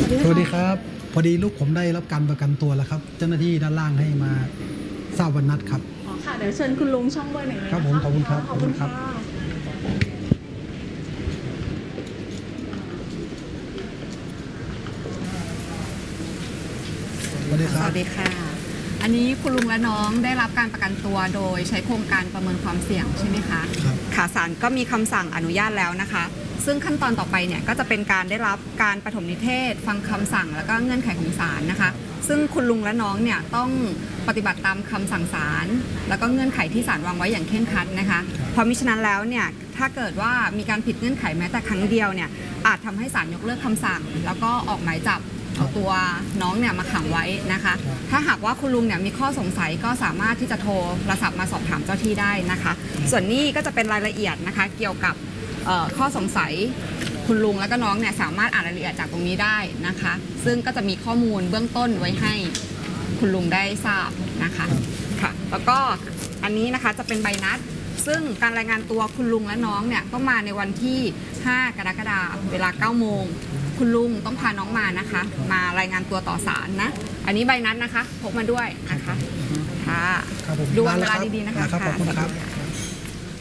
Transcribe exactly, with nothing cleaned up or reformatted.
สวัสดีครับพอดีลูกผมได้รับการประกันตัวแล้วครับเจ้าหน้าที่ด้านล่างให้มาทราบวันนัดครับอ๋อค่ะเดี๋ยวเชิญคุณลุงช่องเบอร์หนึ่งเลยนะครับผมขอบคุณครับขอบคุณครับสวัสดีคสรับวัสดีค่ะ อันนี้คุณลุงและน้องได้รับการประกันตัวโดยใช้โครงการประเมินความเสี่ยงใช่ไหมคะครับค่ะศาลก็มีคำสั่งอนุญาตแล้วนะคะ ซึ่งขั้นตอนต่อไปเนี่ยก็จะเป็นการได้รับการปฐมนิเทศ ฟังคำสั่งแล้วก็เงื่อนไขของศาลนะคะ ซึ่งคุณลุงและน้องเนี่ยต้องปฏิบัติตามคำสั่งศาลแล้วก็เงื่อนไขที่ศาลวางไว้อย่างเคร่งครัดนะคะเพราะมิฉะนั้นแล้วเนี่ยถ้าเกิดว่ามีการผิดเงื่อนไขแม้แต่ครั้งเดียวเนี่ยอาจทำให้ศาลยกเลิกคำสั่ง แล้วก็ออกหมายจับเอาตัวน้องเนี่ยมาขังไว้นะคะ ถ้าหากว่าคุณลุงเนี่ยมีข้อสงสัยก็สามารถที่จะโทรศัพท์มาสอบถามเจ้าที่ได้นะคะ ส่วนนี้ก็จะเป็นรายละเอียดนะคะเกี่ยวกับเอ่อข้อสงสัยคุณลุงและก็น้องเนี่ยสามารถอ่านรายละเอียดจากตรงนี้ได้นะคะ ซึ่งก็จะมีข้อมูลเบื้องต้นไว้ให้คุณลุงได้ทราบนะคะค่ะแล้วก็อันนี้นะคะจะเป็นใบนัด ซึ่งการรายงานตัวคุณลุงและน้องเนี่ยต้องมาในวันที่ห้ากรกฎาคมเวลาเก้าโมงคุณลุงต้องพาน้องมานะคะ มารายงานตัวต่อศาลนะอันนี้ใบนัดนะคะพกมาด้วยนะคะค่ะครับผมดูวันเวลาดีๆนะคะครับขอบคุณครับะ